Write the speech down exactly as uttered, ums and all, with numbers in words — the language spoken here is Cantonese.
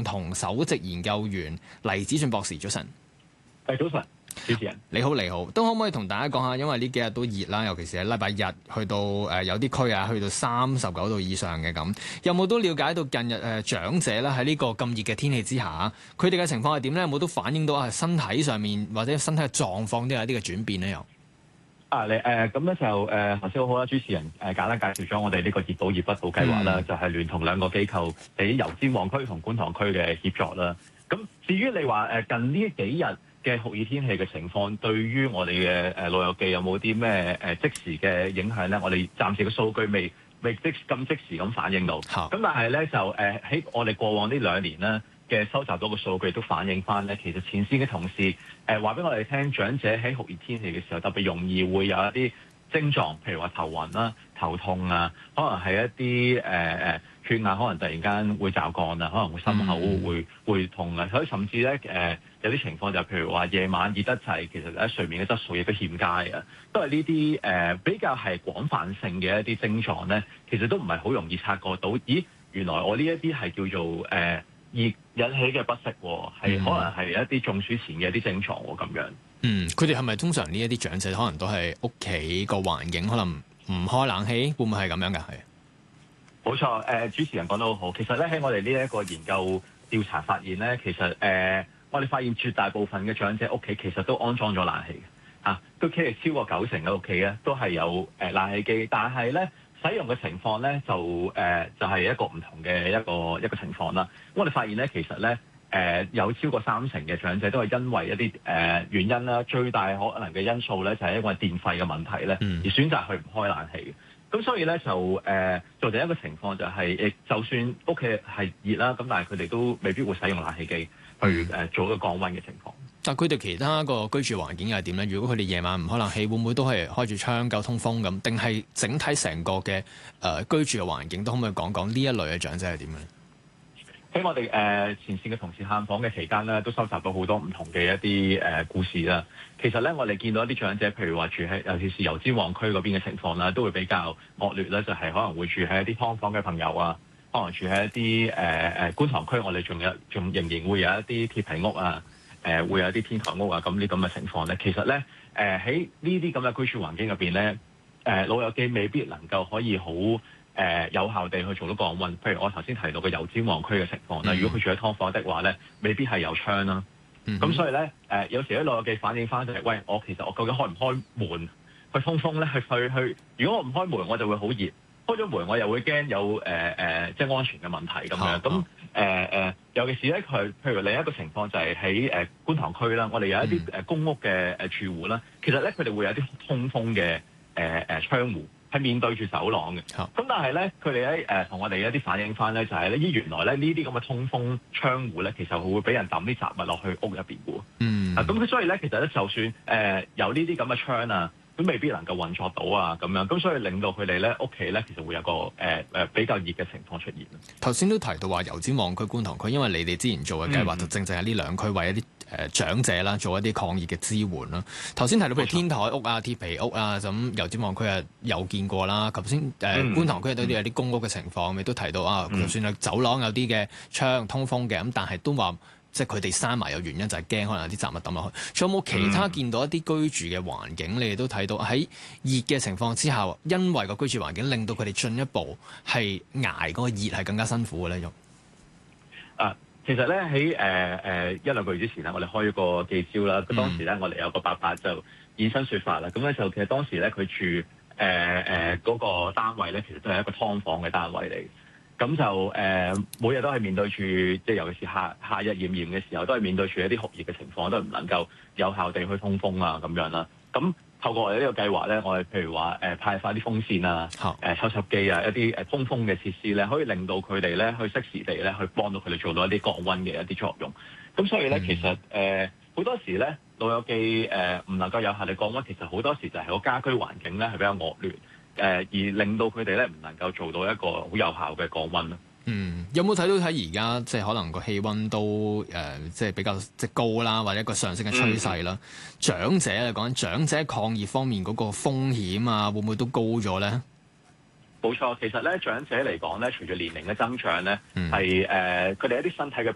同首席研究員黎子俊博士，早晨。 誒，早晨，主持人， 你好，你好，都可唔可以同大家講下？因為呢幾日都熱啦，尤其是係禮拜日，去到誒、呃、有啲區啊，去到三十九度以上嘅咁，有冇都了解到近日誒、呃、長者咧喺呢個咁熱嘅天氣之下，佢哋嘅情況係點咧？有冇都反映到啊身體上面或者身體嘅狀況都有啲嘅轉變咧？又啊，你誒咁咧就誒頭先好好啦，主持人誒、呃、簡單介紹咗我哋呢個熱島熱北島計劃啦，嗯、就係聯同兩個機構喺油尖旺區同觀塘區嘅協作啦。咁至於你話誒、呃、近呢幾日嘅酷熱天氣嘅情況，對於我哋嘅誒老友記有冇啲咩誒即時嘅影響咧？我哋暫時嘅數據未未即咁即時咁反映到。咁好但係咧就誒喺、呃、我哋過往呢兩年咧嘅收集到嘅數據都反映翻咧，其實前線嘅同事誒話俾我哋聽，長者喺酷熱天氣嘅時候特別容易會有一啲症狀，譬如話頭暈啦、頭痛啊，可能係一啲誒誒血壓可能突然間會驟降啊，可能會心口會、嗯、會痛啊，所以甚至咧誒、呃、有啲情況就譬如話夜晚熱得滯，其實喺睡眠嘅質素亦都欠佳啊，都係呢啲誒比較係廣泛性嘅一啲症狀咧，其實都唔係好容易察覺到。咦，原來我呢一啲係叫做誒、呃、熱引起嘅不適，係、嗯、可能係一啲中暑前嘅一啲症狀喎，咁樣。 嗯，佢哋係咪通常呢一啲長者可能都係屋企個環境可能唔開冷氣，會唔會係咁樣㗎？係。 冇錯，誒、呃、主持人講得好好。其實咧喺我哋呢一個研究調查發現咧，其實誒、呃、我哋發現絕大部分嘅長者屋企其實都安裝咗冷氣嘅，嚇、啊，都其實超過九成嘅屋企咧都係有誒、呃、冷氣機，但係咧使用嘅情況咧就誒、呃、就係、是、一個唔同嘅一個一個情況啦。咁我哋發現咧其實咧誒、呃、有超過三成嘅長者都係因為一啲誒、呃、原因啦，最大可能嘅因素咧就係因為電費嘅問題咧，而選擇去唔開冷氣嘅。咁所以咧就誒、呃、做第一個情況就係、是、誒，就算屋企係熱啦，咁但係佢哋都未必會使用冷氣機去誒、呃、做一個降溫嘅情況。 但係佢哋其他個居住環境又係點咧？如果佢哋夜晚唔開冷氣，會唔會都係開住窗夠通風咁？定係整體成個嘅誒、呃、居住嘅環境都可唔可以講講呢一類嘅長者係點咧？ 喺我哋誒、呃、前線嘅同事探訪嘅期間咧，都收集到好多唔同嘅一啲誒、呃、故事啦。其實咧，我哋見到一啲長者，譬如話住喺尤其是油尖旺區嗰邊嘅情況啦，都會比較惡劣啦。就係、是、可能會住喺一啲劏房嘅朋友啊，可能住喺一啲誒誒觀塘區，我哋仲有仲仍然會有一啲鐵皮屋啊，誒、呃、會有一啲天台屋啊，咁呢咁嘅情況咧，其實咧誒喺呢啲咁嘅居住環境入邊咧，誒、呃、老友記未必能夠可以好誒、呃、有效地去做到降溫。譬如我頭先提到嘅油尖旺區嘅情況啦，嗯、如果佢住喺劏房的話咧，未必係有窗啦。咁、嗯、所以咧，誒、呃、有時啲老友記反映翻就係、是，喂，我其實我究竟開唔開門去通風咧？去去去，如果我唔開門，我就會好熱；開咗門，我又會驚有誒誒、呃呃，即係安全嘅問題咁樣。咁誒誒，尤其是咧，佢譬如另一個情況就係喺誒觀塘區啦，我哋有一啲誒公屋嘅誒住戶啦，其實咧佢哋會有啲通風嘅誒誒窗戶。係面對住走廊嘅，咁好但係咧，佢哋咧誒同我哋一啲反映翻咧，就係咧，依原來咧呢啲咁嘅通風窗戶咧，其實佢會俾人抌啲雜物落去屋入邊嘅喎。嗯，啊咁所以咧，其實咧，就算誒、呃、有呢啲咁嘅窗啊，都未必能夠運作到啊，咁樣，咁所以令到佢哋咧屋企咧，其實會有個誒誒、呃、比較熱嘅情況出現。 頭先都提到話油尖旺區、觀塘區，因為你哋之前做嘅計劃就正正係呢兩區為一啲誒長者啦，做一啲抗熱嘅支援啦。頭先提到譬如天台屋啊、鐵皮屋啊，咁油尖旺區啊有見過啦。頭先誒觀塘區都有啲公屋嘅情況，你、嗯、都提到啊，就算係走廊有啲嘅窗通風嘅，咁但係都話即係佢哋閂埋有原因就係驚可能有啲雜物抌落去。仲有冇其他見到一啲居住嘅環境？嗯、你哋都睇到喺熱嘅情況之下，因為個居住環境令到佢哋進一步係捱嗰個熱係更加辛苦嘅咧？用啊。其實咧喺誒誒一兩個月之前咧，我哋開咗個記招啦。咁當時咧，我哋有個伯伯就現身説法啦。咁咧就其實當時咧，佢住誒誒嗰個單位咧，其實都係一個劏房嘅單位嚟。咁就誒、呃、每日都係面對住，即係尤其是夏夏日炎炎嘅時候，都係面對住一啲酷熱嘅情況，都唔能夠有效地去通風啊咁樣啦。咁透過我哋呢個計劃咧，我哋譬如話誒、呃、派發啲風扇啊、誒、呃、抽濕機啊、一啲誒通風嘅設施咧，可以令到佢哋咧去適時地咧去幫到佢哋做到一啲降溫嘅一啲作用。咁所以咧，其實誒好、呃、多時咧老友記誒唔、呃、能夠有效地降溫，其實好多時就係個家居環境咧係比較惡劣，誒、呃、而令到佢哋咧唔能夠做到一個好有效嘅降溫咯。 嗯，有冇睇到喺而家即係可能個氣温都誒、呃，即係比較即係高啦，或者一個上升嘅趨勢啦？嗯、長者嚟講，長者抗熱方面嗰個風險啊，會唔會都高咗咧？ 冇錯，其實咧長者嚟講咧，隨住年齡嘅增長咧，係誒佢哋一啲身體嘅